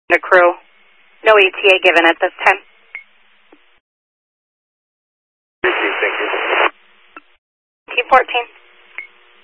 The crew. No ETA given at this time. Thank you. T14.